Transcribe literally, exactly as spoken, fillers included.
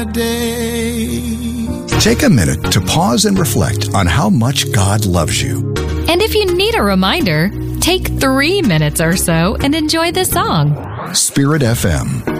Take a minute to pause and reflect on how much God loves you. And if you need a reminder, take three minutes or so and enjoy this song. Spirit F M.